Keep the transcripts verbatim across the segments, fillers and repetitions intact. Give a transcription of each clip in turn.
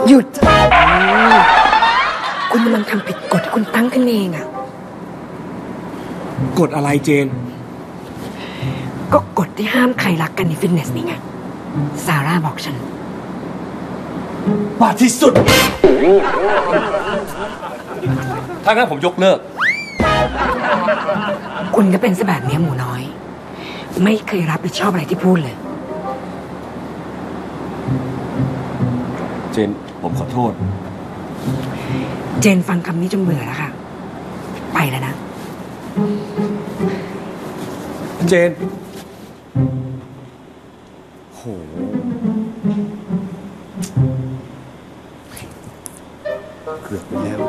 หยุดคุณกำลังทำผิดกฎที่คุณตั้งขึ้นเองอะกฎอะไรเจนก็กฎที่ห้ามใครรักกันในฟิตเนสนี่ไงซาร่าบอกฉันบาปที่สุดถ้างั้นผมยกเลิกคุณก็เป็นซะแบบนี้หมูน้อยไม่เคยรับผิดชอบอะไรที่พูดเลยเจนผมขอโทษเจนฟังคำนี้จนเบื่อแล้วค่ะไปแล้วนะเจนโหเกือบไปแล้ว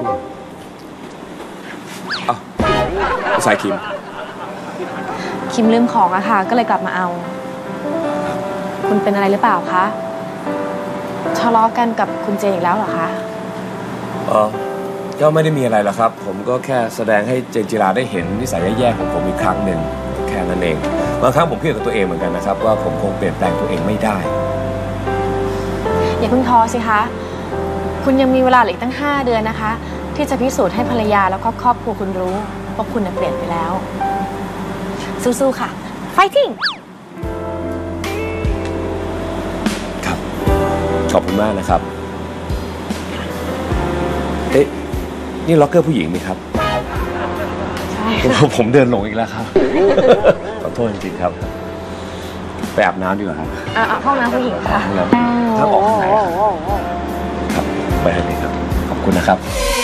อ่ะสายคิมคิมลืมของอะค่ะก็เลยกลับมาเอาคุณเป็นอะไรหรือเปล่าคะทะเลาะกันกับคุณเจนอีกแล้วเหรอคะอ๋อก็ไม่ได้มีอะไรหรอกครับผมก็แค่แสดงให้เจนจิราได้เห็นนิสัยแย่ๆของผมอีกครั้งหนึ่งแค่นั้นเองบางครั้งผมคิดกับตัวเองเหมือนกันนะครับว่าผมคงเปลี่ยนแปลงตัวเองไม่ได้อย่าเพิ่งท้อสิคะคุณยังมีเวลาอีกตั้งห้าเดือนนะคะที่จะพิสูจน์ให้ภรรยาแล้วก็ครอบครัวคุณรู้ว่าคุณเปลี่ยนไปแล้วสู้ๆค่ะ fighting ครับขอบคุณมากนะครับเอ๊ะนี่ล็อกเกอร์ผู้หญิงนี่ครับใช่ผมเดินหลงอีกแล้วครับขอโทษจริงๆครับไปอาบน้ำดีกว่าครับอ่าห้องน้ำผู้หญิงค่ะห้องน้ำถ้าออกทางไหนครับไปทางนี้ครับขอบคุณนะครับ